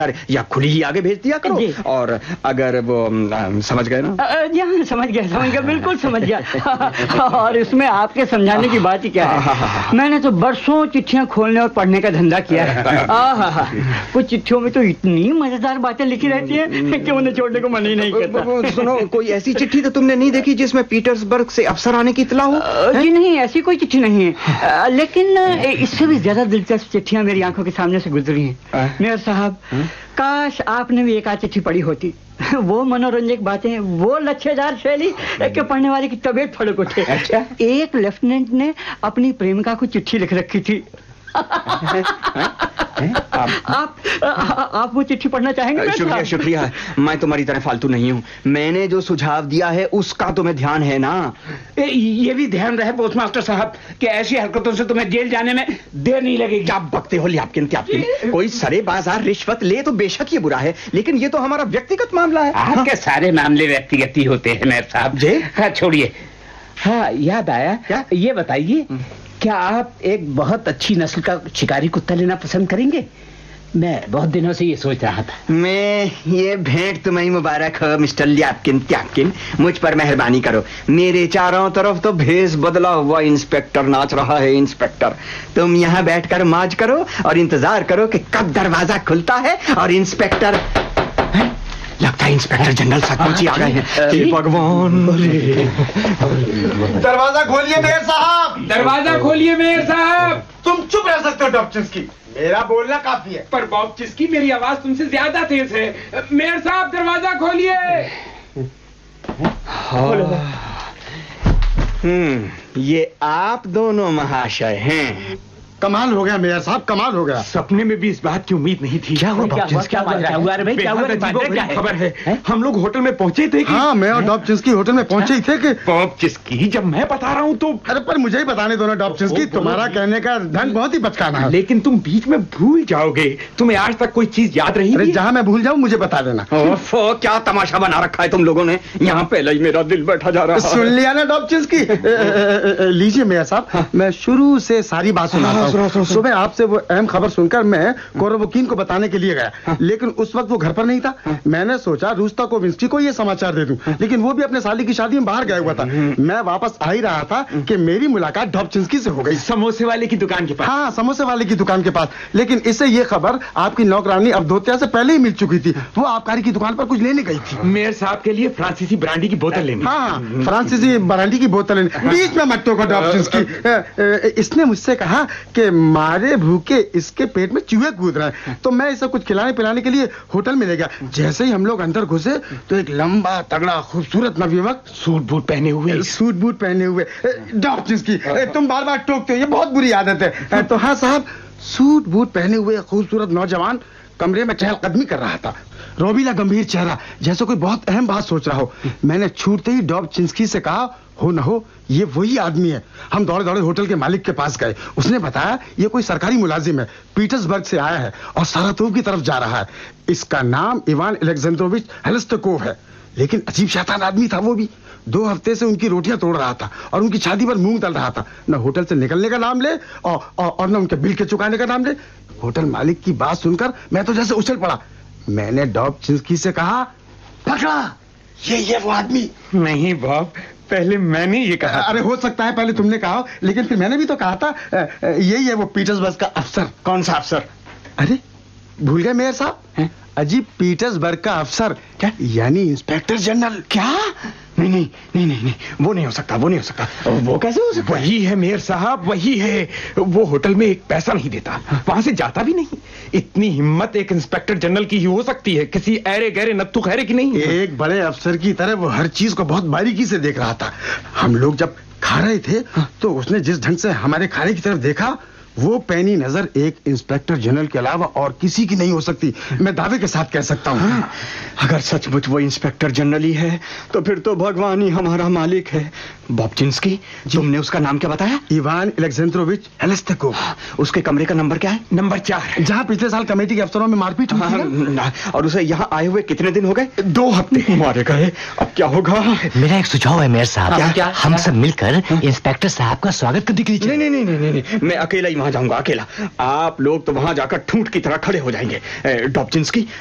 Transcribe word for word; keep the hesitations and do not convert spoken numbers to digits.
या खुली ही आगे भेज दिया करो। और अगर वो आ, समझ गए ना? जी हाँ, समझ गया समझ गया बिल्कुल समझ गया। और इसमें आपके समझाने की बात ही क्या है, मैंने तो बरसों चिट्ठियां खोलने और पढ़ने का धंधा किया है। कुछ चिट्ठियों में तो इतनी मजेदार बातें लिखी रहती हैं कि उन्हें छोड़ने को मन ही नहीं करता। सुनो, कोई ऐसी चिट्ठी तो तुमने नहीं देखी जिसमें पीटर्सबर्ग से अफसर आने की इत्तला हो? जी नहीं, ऐसी कोई चिट्ठी नहीं है, लेकिन इससे भी ज्यादा दिलचस्प चिट्ठियां मेरी आंखों के सामने से गुजरी हैं। मेयर साहब, काश आपने भी एक आध चिट्ठी पढ़ी होती। वो मनोरंजक बातें, वो लच्छेदार शैली के पढ़ने वाले की तबीयत फड़क उठे। अच्छा? एक लेफ्टिनेंट ने अपनी प्रेमिका को चिट्ठी लिख रखी थी। आप आप वो चिट्ठी पढ़ना चाहेंगे? शुक्रिया शुक्रिया, मैं तुम्हारी तरह फालतू नहीं हूँ। मैंने जो सुझाव दिया है उसका तुम्हें ध्यान है ना? ये भी ध्यान रहे पोस्टमास्टर साहब कि ऐसी हरकतों से तुम्हें जेल जाने में देर नहीं लगेगी। क्या बकते हो ल्यापकिन त्यापकिन? कोई सरे बाजार रिश्वत ले तो बेशक ये बुरा है, लेकिन ये तो हमारा व्यक्तिगत मामला है। आपके सारे मामले व्यक्तिगत ही होते हैं मेयर साहब जी। हाँ छोड़िए। हाँ याद आया, क्या ये बताइए, क्या आप एक बहुत अच्छी नस्ल का शिकारी कुत्ता लेना पसंद करेंगे? मैं बहुत दिनों से ये सोच रहा था। मैं ये भेंट तुम्हें मुबारक हो मिस्टर ल्यापकिन त्यापकिन, मुझ पर मेहरबानी करो। मेरे चारों तरफ तो भेष बदला हुआ इंस्पेक्टर नाच रहा है। इंस्पेक्टर, तुम यहाँ बैठकर मौज करो और इंतजार करो कि कब दरवाजा खुलता है और इंस्पेक्टर है? लगता है इंस्पेक्टर जनरल सचमुच ही आ गए हैं। हे भगवान! दरवाजा खोलिए मेयर साहब, दरवाजा खोलिए मेयर साहब। तुम चुप रह सकते हो डॉक्टर्स की, मेरा बोलना काफी है। पर बॉब चिस्की, मेरी आवाज तुमसे ज्यादा तेज है। मेयर साहब दरवाजा खोलिए। हम्म ये आप दोनों महाशय हैं। कमाल हो गया मेयर साहब, कमाल हो गया। सपने में भी इस बात की उम्मीद नहीं थी। क्या हुआ? क्या हुआ? क्या हुआ? क्या हुआ रे भाई? क्या हुआ? क्या खबर है? हम लोग होटल में पहुंचे थे कि... हाँ, मैं और डॉबचिंस्की होटल में पहुंचे ही थे कि... डॉबचिंस्की, जब मैं बता रहा हूँ तो... अरे पर मुझे ही बताने दो ना डॉबचिंस्की, तुम्हारा कहने का ढंग बहुत ही बचकाना है। लेकिन तुम बीच में भूल जाओगे। तुम्हें आज तक कोई चीज याद रही? अरे जहाँ मैं भूल जाऊँ मुझे बता देना। क्या तमाशा बना रखा है तुम लोगों ने यहाँ? पहले ही मेरा दिल बैठा जा रहा है। सुन लिया ना डॉबचिंस्की? लीजिए मेयर साहब, मैं शुरू से सारी बात सुनाता हूँ। सुबह आपसे वो अहम खबर सुनकर मैं कोरोवकीन को बताने के लिए गया, लेकिन उस वक्त वो घर पर नहीं था। मैंने सोचा रूस्ताकोविंस्की को ये समाचार दे दूं, लेकिन वो भी अपने साली की शादी में बाहर गया हुआ था। मैं वापस आ ही रहा था कि मेरी मुलाकात डॉबचिंस्की से हो गई, समोसे वाले की दुकान के पास। हाँ, समोसे वाले की दुकान के पास। लेकिन इससे ये खबर आपकी नौकरानी अवधोत्या से पहले ही मिल चुकी थी। वो आबकारी की दुकान पर कुछ लेने गई थी। मेयर साहब के लिए फ्रांसीसी ब्रांडी की बोतल लेनी। हाँ, फ्रांसीसी ब्रांडी की बोतल लेनी। बीच में मत टोको डॉबचिंस्की। इसने मुझसे कहा कि मारे भूखे इसके पेट में चूहे कूद रहे हैं, तो मैं इसे कुछ खिलाने पिलाने के लिए होटल में ले गया। जैसे ही हम लोग अंदर घुसे तो एक लंबा तगड़ा खूबसूरत नवयुवक सूट बूट पहने हुए सूट बूट पहने हुए डॉबचिंस्की, तुम बार बार टोकते हो, ये बहुत बुरी आदत है। तो हाँ साहब, सूट बूट पहने हुए खूबसूरत नौजवान कमरे में चहलकदमी कर रहा था। रोबीला गंभीर चेहरा, जैसे कोई बहुत अहम बात सोच रहा हो। मैंने छूटते ही डॉबचिंस्की से कहा, हो न हो ये वही आदमी है। हम दौड़े दौड़े होटल के मालिक के पास गए। उसने बताया ये कोई सरकारी मुलाजिम है, पीटर्सबर्ग से आया है और सारातोव की तरफ जा रहा है। इसका नाम इवान अलेक्जेंड्रोविच हेलेस्टकोव है। लेकिन अजीब शैतान आदमी था वो भी। दो हफ्ते से उनकी रोटियां तोड़ रहा था और उनकी शादी पर मूंग तल रहा था। न होटल से निकलने का नाम ले और, और, और न उनके बिल के चुकाने का नाम ले। होटल मालिक की बात सुनकर मैं तो जैसे उछल पड़ा। मैंने डॉबचिंस्की से कहा, पकड़ा, ये ये वो आदमी। नहीं बॉब, पहले मैंने ये कहा। अरे हो सकता है पहले तुमने कहा, लेकिन फिर मैंने भी तो कहा था। यही है वो पीटर्सबर्ग का अफसर। कौन सा अफसर? अरे भूल गए मेयर साहब? अजीब, पीटर्सबर्ग का अफसर, क्या यानी इंस्पेक्टर जनरल। क्या? नहीं नहीं नहीं नहीं नहीं, वो नहीं हो सकता, वो नहीं हो सकता। वो कैसे हो सकता? वही है मेयर साहब, वही है। वो होटल में एक पैसा नहीं देता, वहां से जाता भी नहीं। इतनी हिम्मत एक इंस्पेक्टर जनरल की ही हो सकती है, किसी ऐरे गहरे नत्थु खैरे की नहीं। एक बड़े अफसर की तरह वो हर चीज को बहुत बारीकी से देख रहा था। हम लोग जब खा रहे थे तो उसने जिस ढंग से हमारे खाने की तरफ देखा, वो पैनी नजर एक इंस्पेक्टर जनरल के अलावा और किसी की नहीं हो सकती। मैं दावे के साथ कह सकता हूँ। हाँ, अगर सचमुच वो इंस्पेक्टर जनरल ही है तो फिर तो भगवान ही हमारा मालिक है। बॉबचिंस्की, तुमने उसका नाम क्या बताया? Ivan Alexandrovich हेलेस्टकोव। उसके कमरे का नंबर क्या है? नंबर चार, जहाँ पिछले साल कमेटी के अफसरों में मारपीट हुई थी ना। और उसे यहाँ आए हुए कितने दिन हो गए? दो हफ्ते। मारे गए, अब क्या होगा? मेरा एक सुझाव है मेयर साहब, हम सब मिलकर इंस्पेक्टर साहब का स्वागत करने के लिए। नहीं नहीं नहीं नहीं, मैं अकेला ही वहां जाऊंगा अकेला। आप लोग तो वहां जाकर ठूंठ की तरह खड़े हो जाएंगे। डॉब्जिंस्की,